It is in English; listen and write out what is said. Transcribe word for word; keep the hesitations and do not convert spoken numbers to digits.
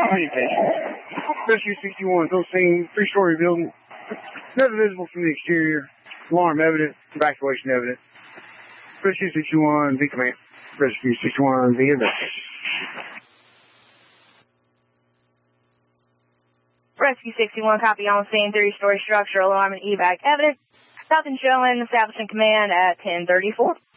communication. Rescue sixty-one is on scene, three-story building. Nothing visible from the exterior. Alarm evident, evacuation evident. Rescue sixty-one, V command. Rescue sixty-one, V investigation. Rescue sixty-one, copy on scene, three-story structure, alarm and evac evident. Nothing showing, establishing command at ten thirty-four.